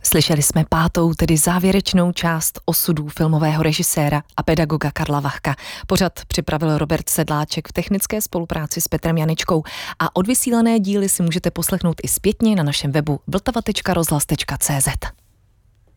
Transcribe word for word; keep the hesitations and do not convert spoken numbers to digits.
Slyšeli jsme pátou, tedy závěrečnou část osudů filmového režiséra a pedagoga Karla Vachka. Pořad připravil Robert Sedláček v technické spolupráci s Petrem Janičkou a odvysílané díly si můžete poslechnout i zpětně na našem webu vltava tečka rozhlas tečka cé zet.